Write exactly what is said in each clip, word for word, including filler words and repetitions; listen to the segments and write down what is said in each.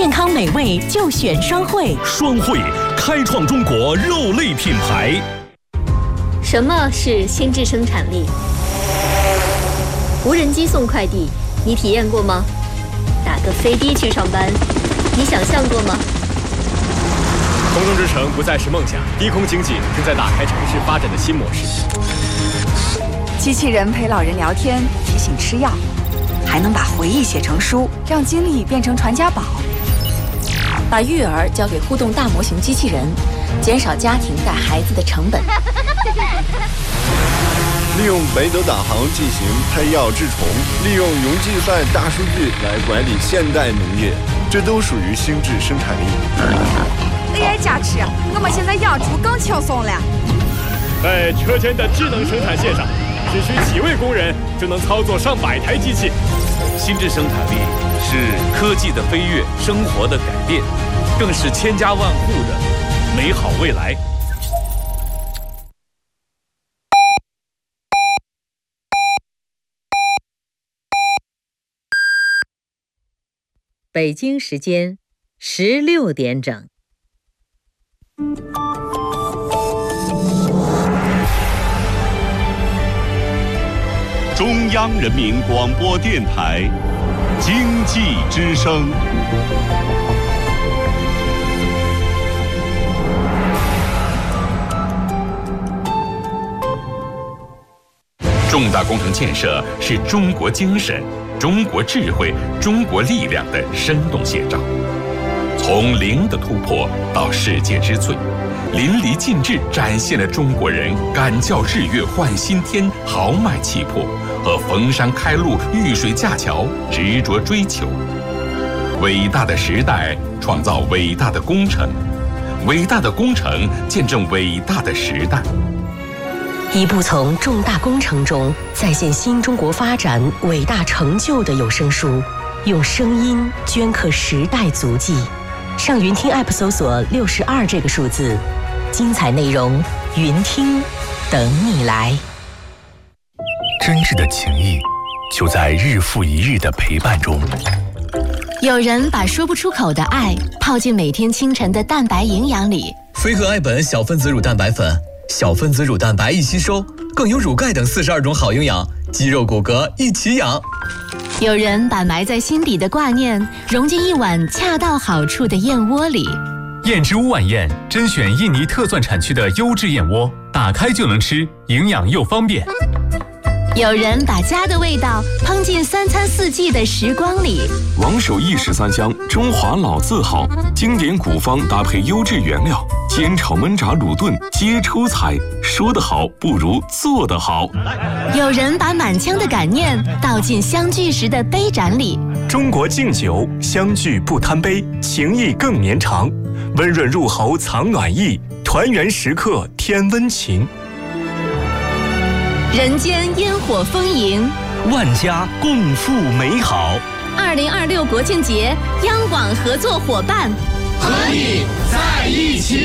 健康美味就选双汇。 双汇开创中国肉类品牌。 什么是心智生产力？无人机送快递，你体验过吗？打个飞的去上班，你想象过吗？ 空中之城不再是梦想，低空经济正在打开城市发展的新模式。 机器人陪老人聊天，提醒吃药，还能把回忆写成书，让经历变成传家宝。 把育儿交给互动大模型机器人，减少家庭带孩子的成本。 利用北斗导航进行配药治虫，利用云计算大数据来管理现代农业，这都属于心智生产力。 A I 加持，我们现在养猪更轻松了。 在车间的智能生产线上，只需几位工人就能操作上百台机器。 心智生产力是科技的飞跃，生活的改变，更是千家万户的美好未来。 北京时间十六点整。 中央人民广播电台经济之声。重大工程建设是中国精神、中国智慧、中国力量的生动写照。从零的突破到世界之最，淋漓尽致展现了中国人敢叫日月换新天豪迈气魄和逢山开路遇水架桥执着追求。伟大的时代创造伟大的工程，伟大的工程见证伟大的时代。 一部从重大工程中再现新中国发展伟大成就的有声书，用声音镌刻时代足迹。上云听 App 搜索六十二这个数字，精彩内容云听等你来。 真挚的情谊就在日复一日的陪伴中。 有人把说不出口的爱泡进每天清晨的蛋白营养里。 飞鹤爱本小分子乳蛋白粉，小分子乳蛋白易吸收，更有乳钙等四十二种好营养，肌肉骨骼一起养。 有人把埋在心底的挂念融进一碗恰到好处的燕窝里。 燕之屋晚宴甄选印尼特蒜产区的优质燕窝，打开就能吃，营养又方便。 有人把家的味道烹进三餐四季的时光里。 王守义十三香，中华老字号，经典古方搭配优质原料，煎炒焖炸卤炖皆出彩。说得好不如做得好。 有人把满腔的感念倒进相聚时的杯盏里。 中国敬酒，相聚不贪杯，情谊更绵长。温润入喉藏暖意，团圆时刻添温情。 人间烟火丰盈， 万家共赴美好。 二零二六国庆节，央广合作伙伴， 和你在一起。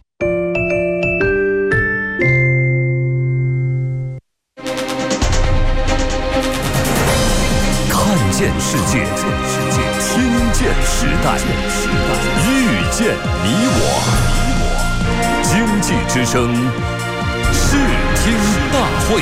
看见世界，听见时代，遇见你我。经济之声，视听大会。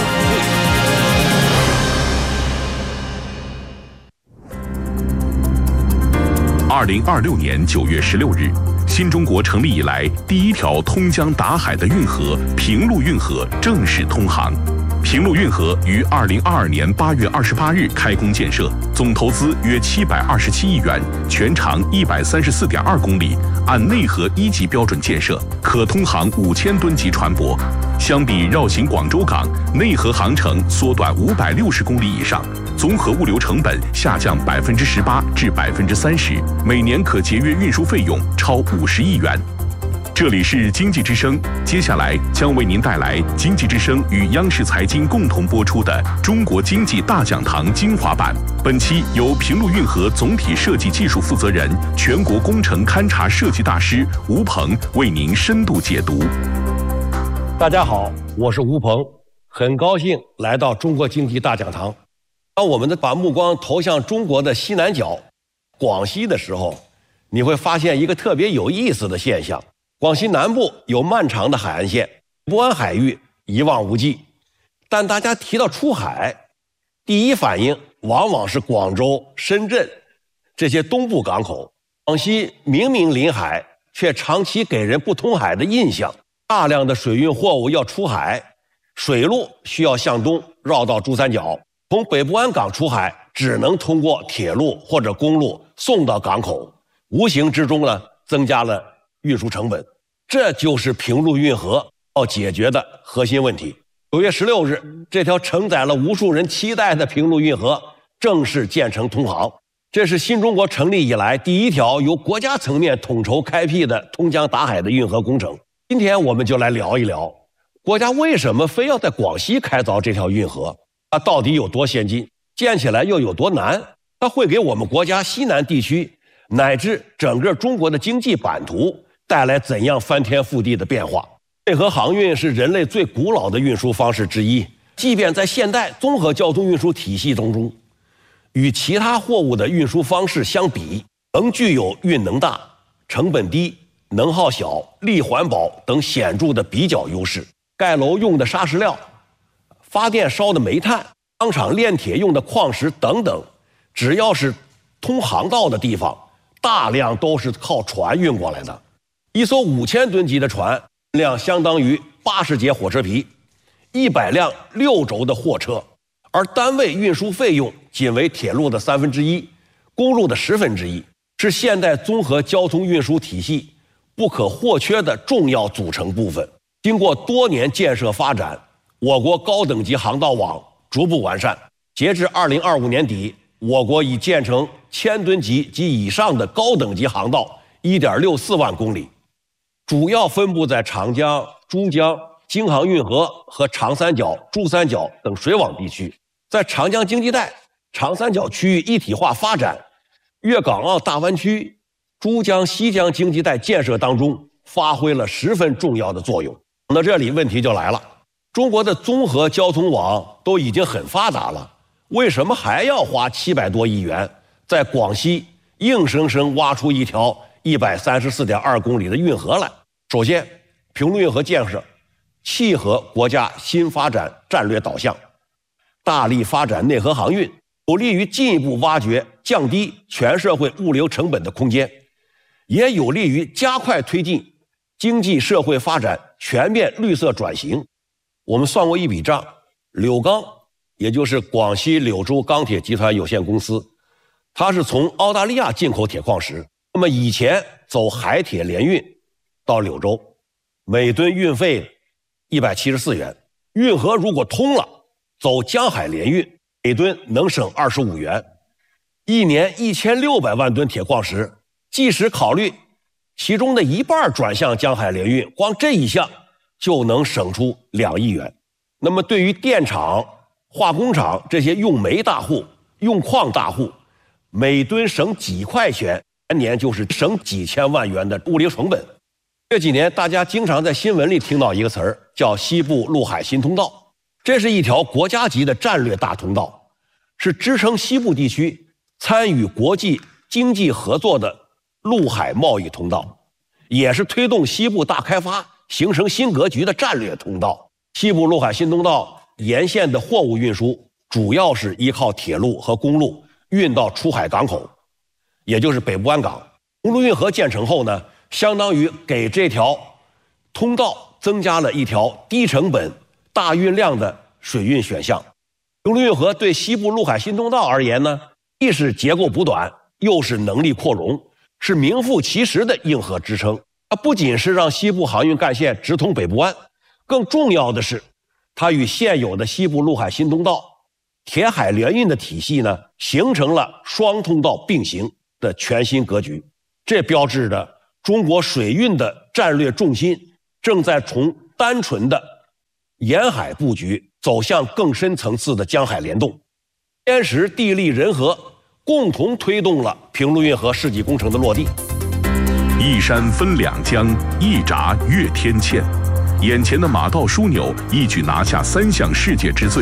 二零二六年九月十六日，新中国成立以来第一条通江达海的运河平陆运河正式通航。平陆运河于二零二二年八月二十八日开工建设，总投资约七百二十七亿元，全长一百三十四点二公里，按内河一级标准建设，可通航五千吨级船舶。相比绕行广州港，内河航程缩短五百六十公里以上，综合物流成本下降百分之十八至百分之三十，每年可节约运输费用超五十亿元。这里是经济之声，接下来将为您带来经济之声与央视财经共同播出的《中国经济大讲堂》精华版。本期由平陆运河总体设计技术负责人、全国工程勘察设计大师吴鹏为您深度解读。 大家好，我是吴鹏，很高兴来到中国经济大讲堂。当我们的把目光投向中国的西南角，广西的时候， 你会发现一个特别有意思的现象：广西南部有漫长的海岸线，北部湾海域一望无际，但大家提到出海，第一反应往往是广州、深圳这些东部港口。广西明明临海，却长期给人不通海的印象。大量的水运货物要出海，水路需要向东绕到珠三角，从北部湾港出海只能通过铁路或者公路送到港口，无形之中呢增加了运输成本。这就是平陆运河要解决的核心问题。九月十六日，这条承载了无数人期待的平陆运河正式建成通航。这是新中国成立以来第一条由国家层面统筹开辟的通江达海的运河工程。今天我们就来聊一聊，国家为什么非要在广西开凿这条运河？它到底有多先进？建起来又有多难？它会给我们国家西南地区乃至整个中国的经济版图带来怎样翻天覆地的变化？内河航运是人类最古老的运输方式之一，即便在现代综合交通运输体系当中，与其他货物的运输方式相比，仍具有运能大、成本低、能耗小、力环保等显著的比较优势。盖楼用的砂石料、发电烧的煤炭、钢厂炼铁用的矿石等等，只要是通航道的地方，大量都是靠船运过来的。一艘五千吨级的船量相当于八十节火车皮，一百辆六轴的货车，而单位运输费用仅为铁路的三分之一，公路的十分之一，是现代综合交通运输体系不可或缺的重要组成部分。经过多年建设发展，我国高等级航道网逐步完善。截至二零二五年底，我国已建成千吨级及以上的高等级航道 一点六四万公里，主要分布在长江、珠江、京杭运河和长三角、珠三角等水网地区。在长江经济带、长三角区域一体化发展、粤港澳大湾区、珠江西江经济带建设当中发挥了十分重要的作用。讲到这里，问题就来了，中国的综合交通网都已经很发达了，为什么还要花七百多亿元在广西硬生生挖出一条一百三十四点二公里的运河来？首先，平陆运河建设契合国家新发展战略导向，大力发展内河航运，有利于进一步挖掘降低全社会物流成本的空间，也有利于加快推进经济社会发展全面绿色转型。我们算过一笔账，柳钢，也就是广西柳州钢铁集团有限公司，它是从澳大利亚进口铁矿石，那么以前走海铁联运到柳州，每吨运费一百七十四元，运河如果通了，走江海联运，每吨能省二十五元，一年一千六百万吨铁矿石，即使考虑其中的一半转向江海联运，光这一项就能省出两亿元。那么对于电厂、化工厂这些用煤大户、用矿大户，每吨省几块钱，全年就是省几千万元的物流成本。这几年大家经常在新闻里听到一个词儿，叫西部陆海新通道。这是一条国家级的战略大通道，是支撑西部地区参与国际经济合作的陆海贸易通道，也是推动西部大开发形成新格局的战略通道。西部陆海新通道沿线的货物运输主要是依靠铁路和公路运到出海港口，也就是北部湾港。平陆运河建成后呢，相当于给这条通道增加了一条低成本大运量的水运选项。平陆运河对西部陆海新通道而言呢，既是结构补短，又是能力扩容，是名副其实的硬核支撑。它不仅是让西部航运干线直通北部湾，更重要的是，它与现有的西部陆海新通道、铁海联运的体系呢，形成了双通道并行的全新格局。这标志着中国水运的战略重心正在从单纯的沿海布局走向更深层次的江海联动。天时地利人和共同推动了平陆运河世纪工程的落地。 一山分两江，一闸越天堑。眼前的马道枢纽一举拿下三项世界之最，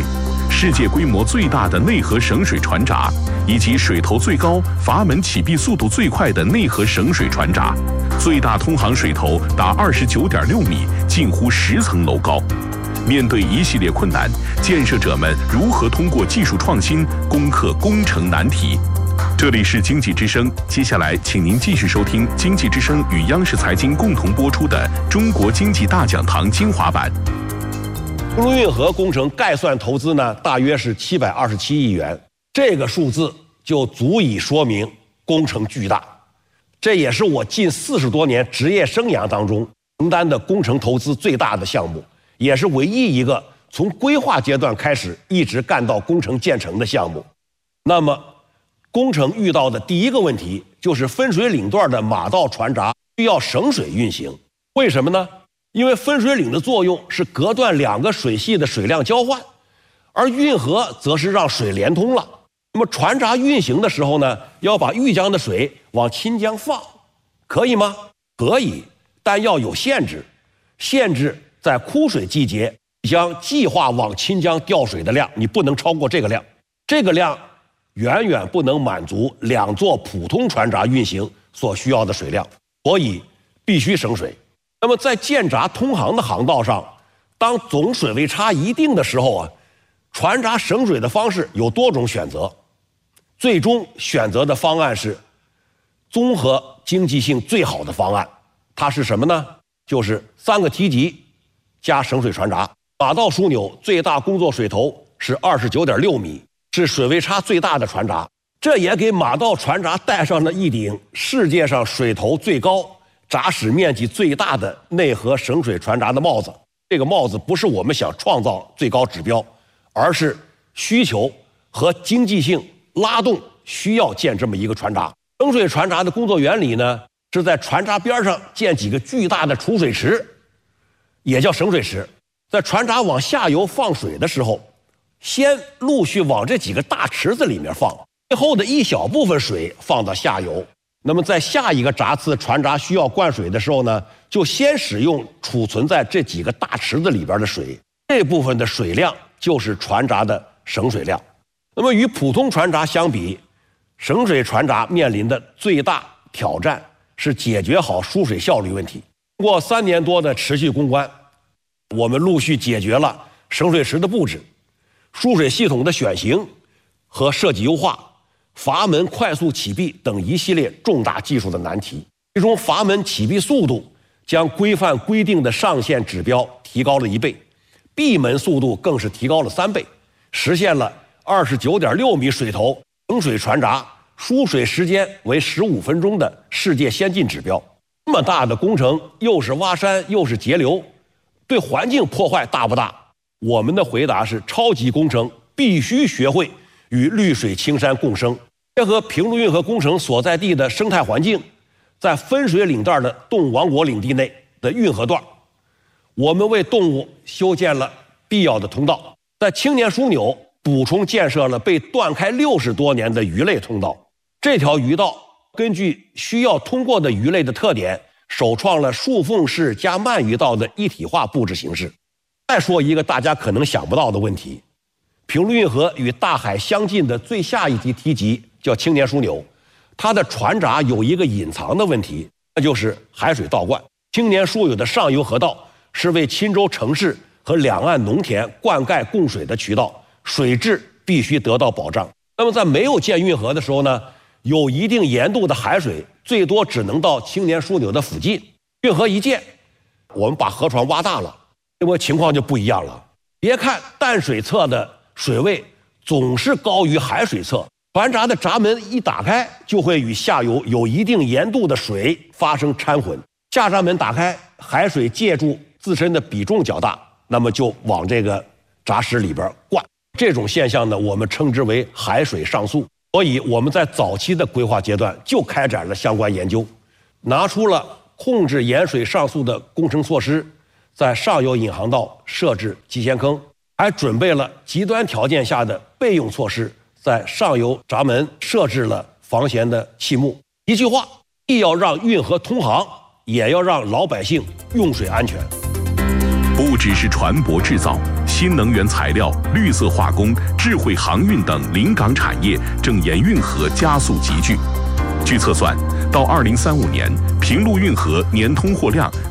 世界规模最大的内河省水船闸，以及水头最高、阀门启闭速度最快的内河省水船闸，最大通航水头达二十九点六米，近乎十层楼高。面对一系列困难，建设者们如何通过技术创新攻克工程难题？这里是经济之声，接下来请您继续收听经济之声与央视财经共同播出的《中国经济大讲堂》精华版。 平陆运河工程概算投资呢，大约是七百二十七亿元，这个数字就足以说明工程巨大。这也是我近四十多年职业生涯当中承担的工程投资最大的项目，也是唯一一个从规划阶段开始一直干到工程建成的项目。那么，工程遇到的第一个问题就是分水岭段的马道船闸需要省水运行。为什么呢？因为分水岭的作用是隔断两个水系的水量交换，而运河则是让水连通了。那么船闸运行的时候呢，要把豫江的水往清江放，可以吗？可以，但要有限制，限制在枯水季节将计划往清江调水的量，你不能超过这个量，这个量远远不能满足两座普通船闸运行所需要的水量，所以必须省水。那么在建闸通航的航道上，当总水位差一定的时候啊，船闸省水的方式有多种选择，最终选择的方案是综合经济性最好的方案。它是什么呢？就是三个梯级加省水船闸，马道枢纽最大工作水头是二十九点六米，是水位差最大的船闸。这也给马道船闸戴上了一顶世界上水头最高、闸室面积最大的内河省水船闸的帽子。这个帽子不是我们想创造最高指标，而是需求和经济性拉动需要建这么一个船闸。省水船闸的工作原理呢，是在船闸边上建几个巨大的储水池，也叫省水池。在船闸往下游放水的时候，先陆续往这几个大池子里面放，最后的一小部分水放到下游。那么在下一个闸次船闸需要灌水的时候呢，就先使用储存在这几个大池子里边的水，这部分的水量就是船闸的省水量。那么与普通船闸相比，省水船闸面临的最大挑战是解决好输水效率问题。通过三年多的持续攻关，我们陆续解决了省水池的布置、输水系统的选型和设计优化、阀门快速启闭等一系列重大技术的难题。其中阀门启闭速度将规范规定的上限指标提高了一倍，闭门速度更是提高了三倍，实现了二十九点六米水头省水船闸输水时间为十五分钟的世界先进指标。这么大的工程，又是挖山又是节流，对环境破坏大不大？我们的回答是：超级工程必须学会与绿水青山共生，结合平陆运河工程所在地的生态环境，在分水岭段的动物王国领地内的运河段，我们为动物修建了必要的通道，在青年枢纽补充建设了被断开六十多年的鱼类通道。这条鱼道根据需要通过的鱼类的特点，首创了竖缝式加鳗鱼道的一体化布置形式。再说一个大家可能想不到的问题，平陆运河与大海相近的最下一级梯级叫青年枢纽，它的船闸有一个隐藏的问题，那就是海水倒灌。青年枢纽的上游河道是为钦州城市和两岸农田灌溉供水的渠道，水质必须得到保障。那么在没有建运河的时候呢，有一定盐度的海水最多只能到青年枢纽的附近。运河一建，我们把河床挖大了，这波情况就不一样了。别看淡水侧的水位总是高于海水侧，船闸的闸门一打开，就会与下游有一定盐度的水发生掺混。下闸门打开，海水借助自身的比重较大，那么就往这个闸室里边灌。这种现象呢，我们称之为海水上溯。所以我们在早期的规划阶段就开展了相关研究，拿出了控制盐水上溯的工程措施，在上游引航道设置集贤坑，还准备了极端条件下的备用措施，在上游闸门设置了防咸的气幕。一句话，既要让运河通航，也要让老百姓用水安全。 不只是船舶制造， 新能源材料、绿色化工、智慧航运等临港产业正沿运河加速集聚。据测算，到二零三五年，平陆运河年通货量